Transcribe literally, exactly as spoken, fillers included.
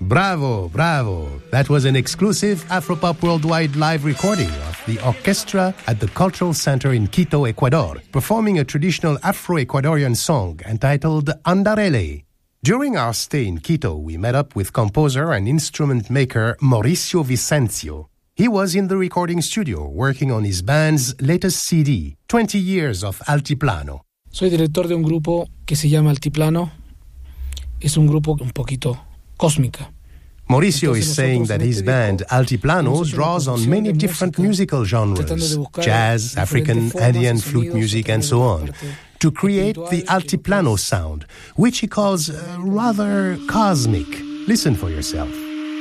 Bravo, bravo. That was an exclusive Afropop Worldwide live recording of the orchestra at the Cultural Center in Quito, Ecuador, performing a traditional Afro-Ecuadorian song entitled Andarele. During our stay in Quito, we met up with composer and instrument maker Mauricio Vicencio. He was in the recording studio working on his band's latest C D, twenty years of Altiplano. Soy director de un grupo que se llama Altiplano. Es un grupo un poquito cósmica. Mauricio is saying that his band Altiplano draws on many different musical genres, jazz, African, Andean flute music, and so on, to create the Altiplano sound, which he calls uh, rather cosmic. Listen for yourself.